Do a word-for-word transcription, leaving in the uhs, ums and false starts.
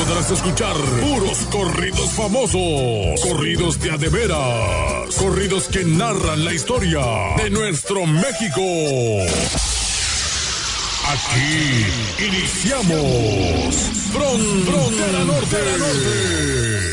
podrás escuchar puros corridos famosos, corridos de a de veras, corridos que narran la historia de nuestro México. Aquí iniciamos Frontera Norte.